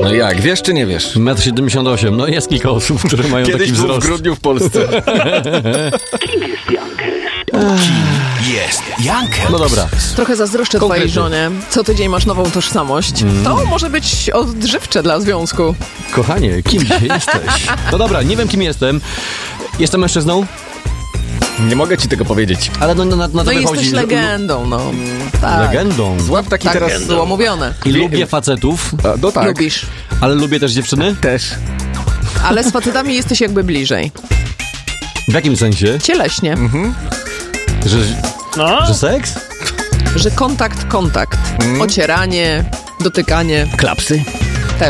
No jak, wiesz czy nie wiesz? 1,78 m. No jest kilka osób, które mają Kiedyś taki był wzrost. w grudniu w Polsce. Kim jest Jankes? Jest Jankes. No dobra. Trochę zazdroszczę twojej żonie. Co tydzień masz nową tożsamość. To może być odżywcze dla związku. Kochanie, kim dzisiaj jesteś? No dobra, nie wiem kim jestem. Jestem mężczyzną, Nie mogę ci tego powiedzieć. ale na to No i wychodzi. jesteś że- legendą, no. Tak. Legendą. Złap taki Tak teraz... było mówione. I lubię facetów, No tak. Lubisz. ale lubię też dziewczyny. Też. Ale z facetami jesteś jakby bliżej. W jakim sensie? Cieleśnie. Że seks? Że kontakt. Ocieranie, dotykanie. Klapsy? Też.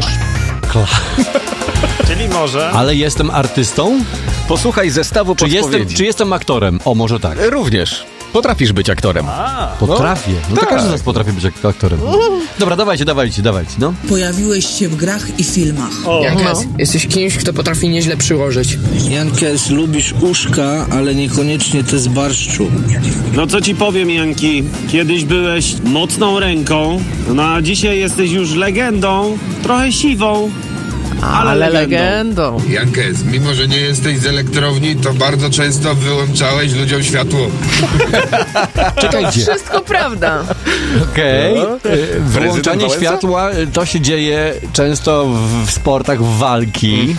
Czyli może... Ale jestem artystą? Posłuchaj zestawu podpowiedzi. Czy jestem aktorem? O, może tak. Również. Potrafisz być aktorem. Potrafię. No to tak. każdy z nas potrafi być aktorem. Dobra, dawajcie, no. Pojawiłeś się w grach i filmach. Jankes, jesteś kimś, kto potrafi nieźle przyłożyć. Jankes, lubisz uszka, ale niekoniecznie te z barszczu. No co ci powiem, Janki, kiedyś byłeś mocną ręką, no a dzisiaj jesteś już legendą, trochę siwą, ale legendą. Jankes, mimo że nie jesteś z elektrowni, to bardzo często wyłączałeś ludziom światło. Czekajcie. Wszystko prawda. Okej. Wyłączanie Wałęsa? światła to się dzieje często w sportach walki.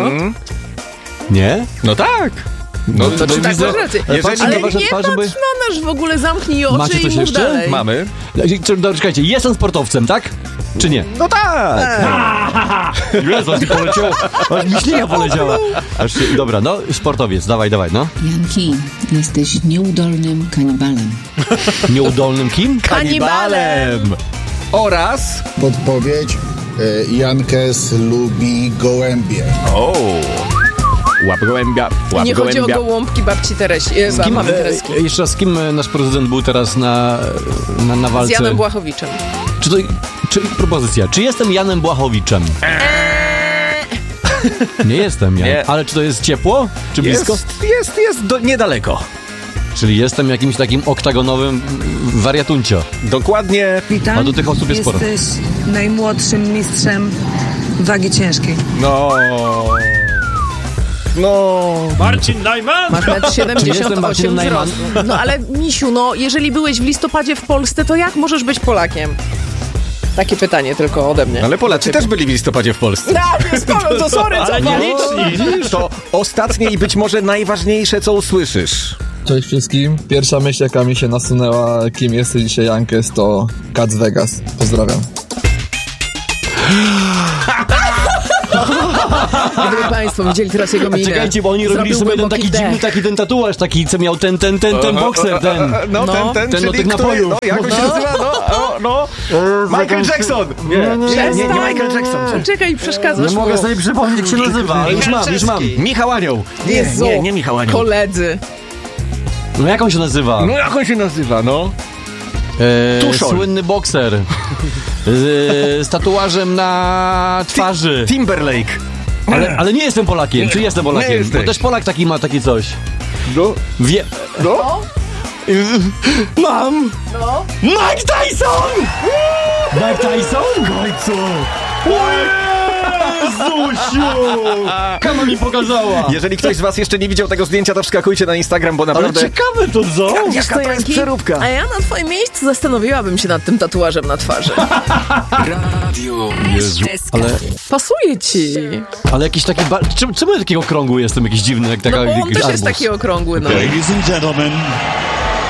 Nie? No tak. No to Tak, masz rację. Patrz Ale na wasze nie twarze, patrz na nasz w ogóle, zamknij oczy Macie i coś mów jeszcze? dalej. mamy. Dobra, czekajcie, jestem sportowcem, tak? Czy nie? No tak. Jezu, aż mi poleciało. Aż mi ślina poleciała. Dobra, no, sportowiec, dawaj, no. Janki, jesteś nieudolnym kanibalem. Nieudolnym kim? Kanibalem. Oraz... Podpowiedź. Jankes lubi gołębie. O. Łap gołębia, łap Nie chodzi o gołębia. gołąbki babci Teresi. Mamy Tereski. Jeszcze raz, z kim nasz prezydent był teraz na Z walce? Janem Błachowiczem. Propozycja, czy jestem Janem Błachowiczem? Nie jestem Jan. Nie. Ale czy to jest ciepło? Czy blisko? Jest niedaleko. Czyli jestem jakimś takim oktagonowym wariatuncio. Dokładnie. A do tych osób jest sporo. Jesteś najmłodszym mistrzem wagi ciężkiej. No. Marcin Najman! Masz 1,78 jestem m Marcinem Najman? wzrostu. No ale misiu, no jeżeli byłeś w listopadzie w Polsce, to jak możesz być Polakiem? Takie pytanie tylko ode mnie. Ale Polacy też byli w listopadzie w Polsce. To sorry, co pan? To ostatnie i być może najważniejsze, co usłyszysz. Cześć wszystkim. Pierwsza myśl, jaka mi się nasunęła, kim jesteś dzisiaj Jankes, to Cat z Vegas. Pozdrawiam. Gdyby państwo widzieli teraz jego minę. Czekajcie, bo oni robili sobie ten taki dziwny, ten tatuaż, taki, co miał ten bokser, ten. No, ten ten od czyli tych napojów. No, jak on się nazywa? Michael Jackson! Nie Michael Jackson. Czekaj, przeszkadzasz. Nie mogę sobie przypomnieć, jak się nazywa, ale już mam. Michał Anioł. Jezu, Nie Michał Anioł. koledzy. No jak on się nazywa? No jak on się nazywa, no? Tuszol. Słynny bokser. Z tatuażem na twarzy. Timberlake. Ale nie jestem Polakiem. Czy jestem Polakiem? Nie jesteś. Bo też Polak taki ma takie coś. No. No? Mam! No. Mike Tyson! Mike Tyson? W końcu! Jezusiu! Kama mi pokazała! Jeżeli ktoś z was jeszcze nie widział tego zdjęcia, to wskakujcie na Instagram, bo Ale naprawdę... ciekawe to co? Jaka to jest Janki? przeróbka? A ja na twoim miejscu zastanowiłabym się nad tym tatuażem na twarzy. Radio Ale, Pasuje ci. ale jakiś taki... Czemu ja takiego okrągły jestem? Jakiś dziwny, jak taka... No bo on jakiś też jest arbuz. taki okrągły, no. Ladies and gentlemen,